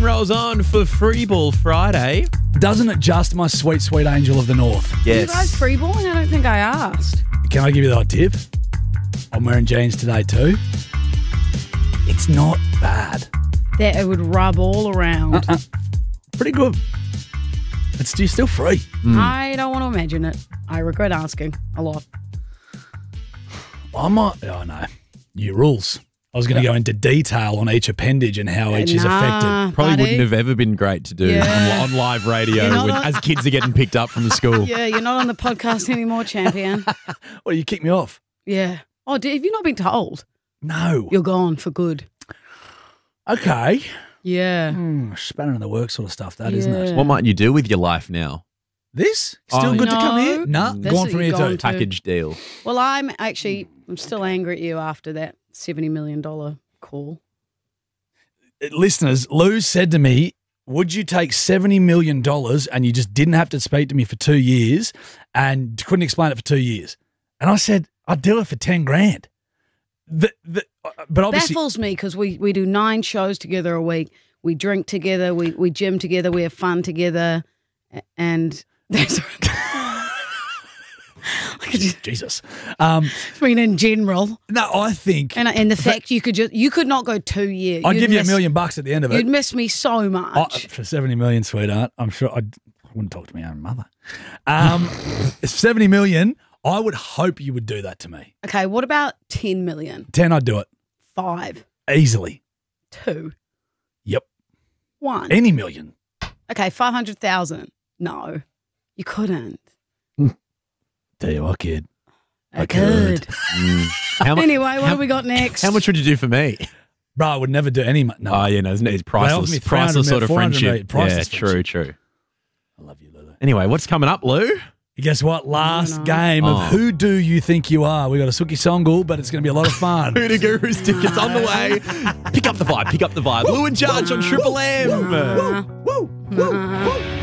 rolls on for Freeball Friday. Doesn't it just my sweet, sweet angel of the north? Yes. You guys freeballing? I don't think I asked. Can I give you that tip? I'm wearing jeans today too. It's not bad. That it would rub all around. Pretty good. You're still free. I don't want to imagine it. I regret asking a lot. I might. Oh no, new rules. I was going to go into detail on each appendage and how each is affected. Probably buddy. wouldn't have ever been great to do on live radio You're not as kids are getting picked up from the school. Yeah, you're not on the podcast anymore, champion. Well, you kicked me off. Yeah. Oh, have you not been told? No. You're gone for good. Okay. Yeah. Spanner in the works sort of stuff, that isn't it? What might you do with your life now? This? Still Oh, good to come no. here? Nah, That's gone what from you're here going too. to. Package deal. Well, I'm still angry at you after that $70 million call. Listeners, Lou said to me, would you take $70 million and you just didn't have to speak to me for 2 years and couldn't explain it for 2 years? And I said, I'd do it for 10 grand. But obviously, Baffles me because we do 9 shows together a week. We drink together. We gym together. We have fun together. And that's Jesus. I mean, in general. No, I think And the fact you could not go 2 years. I'd give you $1 million at the end of it. You'd miss me so much. For 70 million, sweetheart, I'm sure I wouldn't talk to my own mother. 70 million, I would hope you would do that to me. Okay, what about 10 million? 10, I'd do it 5, easily. 2, Yep. 1. Any million. Okay, 500,000. No, you couldn't. Tell you what, kid. I could. How mu- Anyway, what have we got next? How much would you do for me? Bro, I would never do any. No, Oh, yeah, no, it's They offered priceless. me 300 Priceless sort of 400 friendship. million, priceless Yeah, friendship. true. I love you, Lulu. Anyway, what's coming up, Lou? Guess what? Last no. game of Who Do You Think You Are? We got a Suki Songle, but it's going to be a lot of fun. Hoodoo Gurus tickets on the way. Pick up the vibe. Pick up the vibe. Lou and Judge on Triple M. Woo, woo, woo.